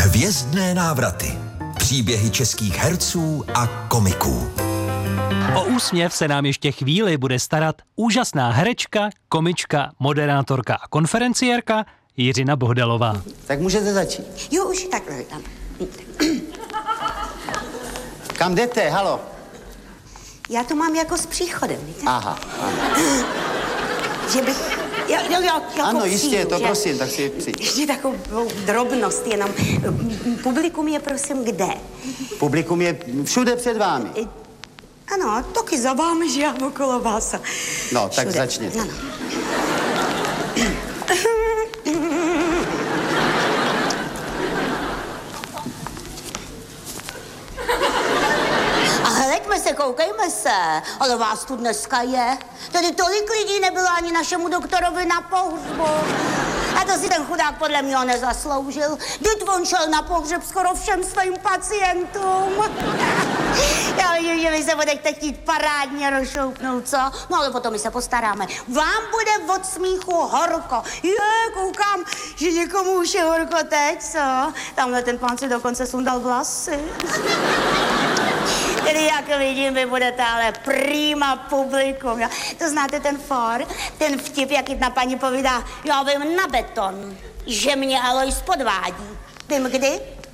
Hvězdné návraty. Příběhy českých herců a komiků. O úsměv se nám ještě chvíli bude starat úžasná herečka, komička, moderátorka a konferenciérka Jiřina Bohdalová. Tak můžete začít. Jo, už takhle tam. Kam jdete, halo? Já to mám jako s příchodem, víte? Aha. Že bych... Jo, jako Ano, jistě, přijdu, to že? prosím, tak si přijď. Ještě takovou drobnost jenom. Publikum je prosím kde? Publikum je všude před vámi. Ano, taky za vámi, že já okolo vás. No, tak Všude. začněte. Ano. A hleďme se, koukejme se. Ale vás tu dneska je. Tady tolik lidí nebylo ani našemu doktorovi na pohřbu. A to si ten chudák podle mě nezasloužil. Vždyť on šel na pohřeb skoro všem svým pacientům. Já vidím, že vy se budete chtít parádně rozšoupnout, co? No ale potom my se postaráme. Vám bude od smíchu horko. Koukám, že někomu už je horko teď, co? Tamhle ten pán si dokonce sundal vlasy. Tedy jak vidím, vy budete ale prima publikum. Jo? To znáte ten for? Ten vtip, jak jedna paní povídá, já vím na beton, že mě Alois podvádí. Vím kdy?